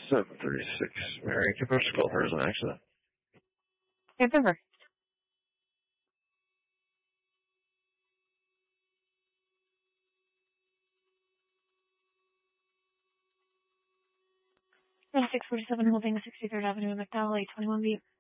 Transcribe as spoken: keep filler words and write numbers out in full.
seven thirty-six. Mary, can I call her as an accident? Hey, Denver. six forty-seven holding sixty-third Avenue, McDowell, eight twenty-one B.